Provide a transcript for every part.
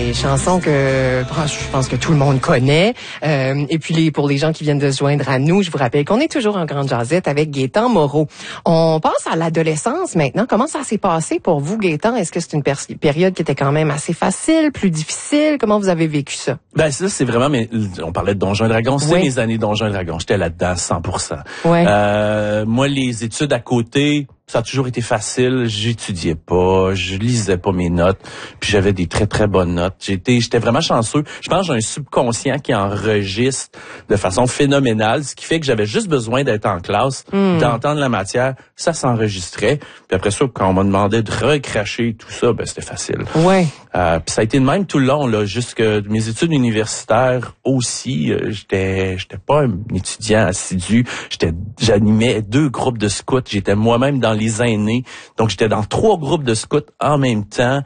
des chansons que je pense que tout le monde connaît. Et puis pour les gens qui viennent de se joindre à nous, je vous rappelle qu'on est toujours en grande jasette avec Gaétan Moreau. On passe à l'adolescence maintenant. Comment ça s'est passé pour vous, Gaétan? Est-ce que c'est une période qui était quand même assez facile, plus difficile? Comment vous avez vécu ça? Ben ça, c'est vraiment... on parlait de Donjons et Dragons. C'était mes années Donjons et Dragons. J'étais là-dedans 100%. Ouais. Moi, les études à côté... Ça a toujours été facile. J'étudiais pas, je lisais pas mes notes, puis j'avais des très très bonnes notes. J'étais vraiment chanceux. Je pense que j'ai un subconscient qui enregistre de façon phénoménale, ce qui fait que j'avais juste besoin d'être en classe, d'entendre la matière, ça s'enregistrait. Puis après ça, quand on m'a demandé de recracher tout ça, ben c'était facile. Ouais. Puis ça a été de même tout le long là, jusque mes études universitaires aussi. J'étais pas un étudiant assidu. J'animais 2 groupes de scouts. J'étais moi-même dans les aînés. Donc, j'étais dans 3 groupes de scouts en même temps.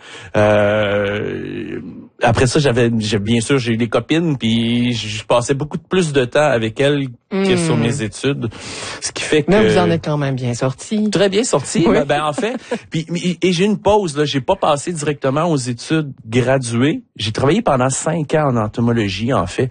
Après ça, bien sûr, j'ai eu des copines, puis je passais beaucoup plus de temps avec elles que sur mes études. Ce qui fait que... Mais vous en êtes quand même bien sorti. Très bien sorti. Oui. Ben, en fait, et j'ai une pause, là. J'ai pas passé directement aux études graduées. J'ai travaillé pendant 5 ans en entomologie, en fait,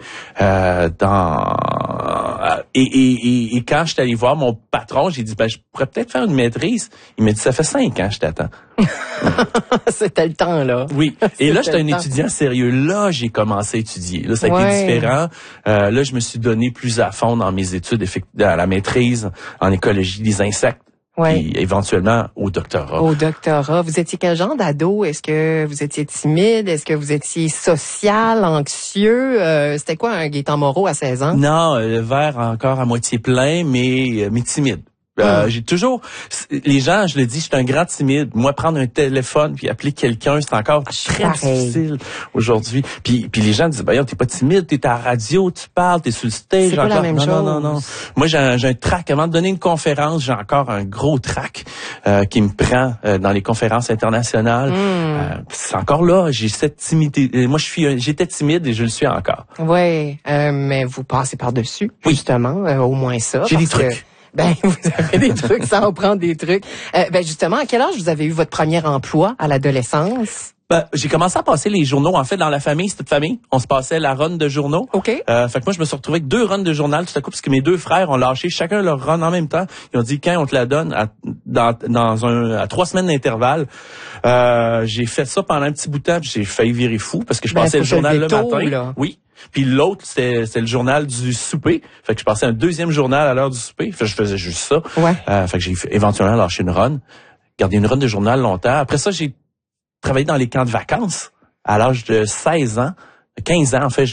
et quand je suis allé voir mon patron, j'ai dit, je pourrais peut-être faire une maîtrise. Il m'a dit, ça fait 5 ans, je t'attends. C'était le temps, là. Oui. Et là, j'étais un étudiant sérieux. Là, j'ai commencé à étudier. Là, ça a été différent. Là, je me suis donné plus à fond dans mes études, à la maîtrise en écologie des insectes. Puis éventuellement au doctorat. Au doctorat. Vous étiez quel genre d'ado? Est-ce que vous étiez timide? Est-ce que vous étiez social, anxieux? C'était quoi un Gaétan Moreau à 16 ans? Non, le verre encore à moitié plein, mais timide. J'ai toujours... Les gens, je le dis, je suis un grand timide. Moi, prendre un téléphone puis appeler quelqu'un, c'est encore très difficile aujourd'hui. Puis les gens disent, t'es pas timide, t'es à la radio, tu parles, t'es sur le stage. C'est pas la même chose. Non. Moi, j'ai un trac. Avant de donner une conférence, j'ai encore un gros trac qui me prend dans les conférences internationales. C'est encore là. J'ai cette timidité. Moi, j'étais timide et je le suis encore. Oui, mais vous passez par-dessus, justement, au moins ça. J'ai des trucs. Vous avez des trucs, ça en prend des trucs. Justement, à quel âge vous avez eu votre premier emploi à l'adolescence? J'ai commencé à passer les journaux. En fait, dans la famille, c'était de famille. On se passait la run de journaux. OK. Fait que moi, je me suis retrouvé avec 2 runs de journal tout à coup, parce que mes 2 frères ont lâché chacun leur run en même temps. Ils ont dit, quand on te la donne à 3 semaines d'intervalle. J'ai fait ça pendant un petit bout de temps, puis j'ai failli virer fou, parce que je passais le journal le matin. Là. Oui. Puis l'autre, c'était le journal du souper. Fait que je passais un 2e journal à l'heure du souper. Fait que je faisais juste ça. Ouais. Fait que j'ai éventuellement lâché une run. Gardé une run de journal longtemps. Après ça, j'ai travaillé dans les camps de vacances à l'âge de 16 ans. 15 ans, en fait.